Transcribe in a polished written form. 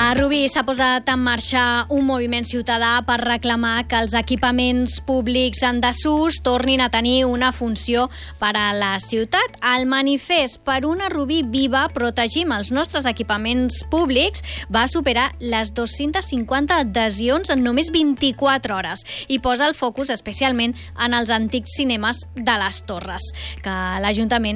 A Rubí s'ha posat en marxa un moviment ciutadà per reclamar que els equipaments públics en desús tornin a tenir una funció per a la ciutat. El manifest per una Rubí viva, protegim els nostres equipaments públics, va superar les 250 adhesions en només 24 hores i posa el focus especialment en els antics cinemes de les Torres, que l'Ajuntament